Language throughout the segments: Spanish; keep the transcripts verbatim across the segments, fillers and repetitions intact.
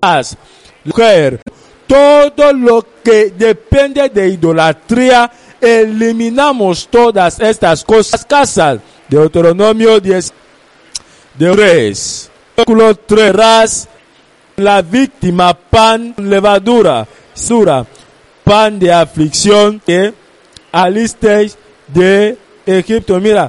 mujer, todo lo que depende de idolatría, eliminamos todas estas cosas. Casas, Deuteronomio diez, de tres, versículo tres, la víctima, pan, levadura, sura, pan de aflicción que alisteis de Egipto. Mira,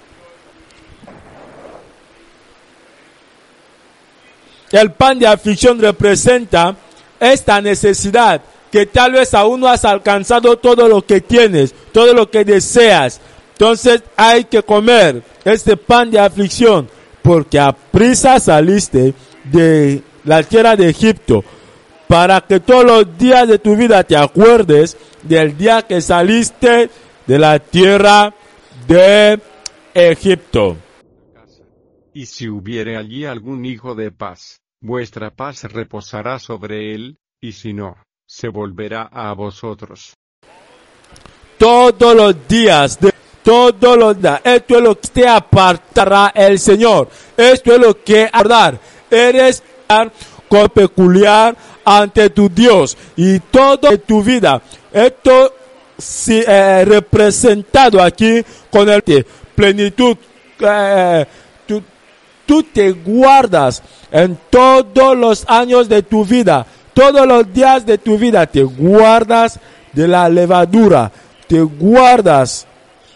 el pan de aflicción representa esta necesidad que tal vez aún no has alcanzado todo lo que tienes, todo lo que deseas. Entonces hay que comer este pan de aflicción, porque a prisa saliste de la tierra de Egipto, para que todos los días de tu vida te acuerdes del día que saliste de la tierra de Egipto. Y si hubiere allí algún hijo de paz, vuestra paz reposará sobre él, y si no, se volverá a vosotros. Todos los días, de, todos los días, esto es lo que te apartará el Señor. Esto es lo que dar. Eres con peculiar ante tu Dios y todo de tu vida. Esto si, eh, representado aquí con el plenitud. Eh, tú, tú te guardas en todos los años de tu vida. Todos los días de tu vida te guardas de la levadura. Te guardas.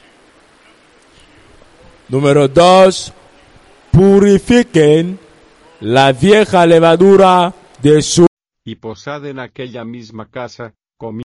Número dos. Purifiquen la vieja levadura de su... Y posad en aquella misma casa, comi...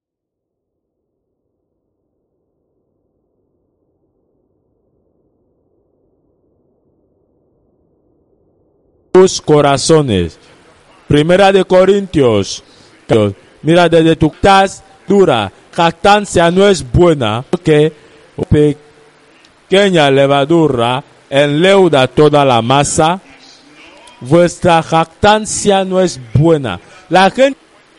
tus corazones. Primera de Corintios. Mira, desde tu casa dura, jactancia no es buena, porque pequeña levadura enleuda toda la masa. Vuestra jactancia no es buena. La gente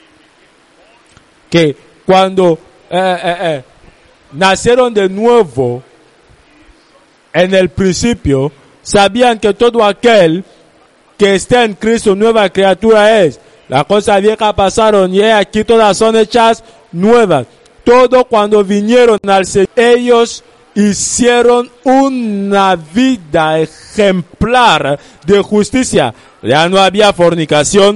que cuando eh, eh, eh, nacieron de nuevo, en el principio, sabían que todo aquel que está en Cristo, nueva criatura es. Las cosas viejas pasaron y aquí todas son hechas nuevas. Todo cuando vinieron al Señor, ellos hicieron una vida ejemplar de justicia. Ya no había fornicación,